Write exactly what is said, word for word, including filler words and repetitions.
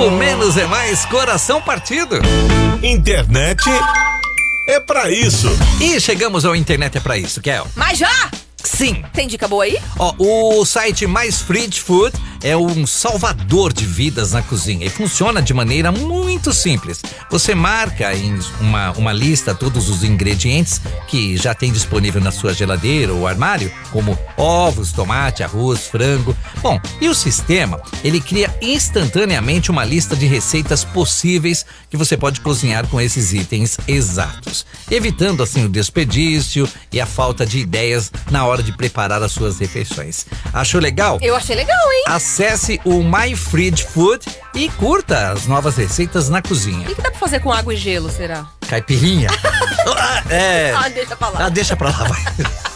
O menos é mais, coração partido. Internet é pra isso. E chegamos ao Internet é pra isso, Kel. Mas já! Sim. Tem dica boa aí? Ó, o site Mais Fridge Food é um salvador de vidas na cozinha e funciona de maneira muito simples. Você marca em uma, uma lista todos os ingredientes que já tem disponível na sua geladeira ou armário, como ovos, tomate, arroz, frango. Bom, e o sistema, ele cria instantaneamente uma lista de receitas possíveis que você pode cozinhar com esses itens exatos, evitando assim o desperdício e a falta de ideias na hora de preparar as suas refeições. Achou legal? Eu achei legal, hein? Acesse o My Fridge Food e curta as novas receitas na cozinha. O que, que dá pra fazer com água e gelo, será? Caipirinha? é. Ah, deixa pra lá. Ah, deixa pra lá, vai.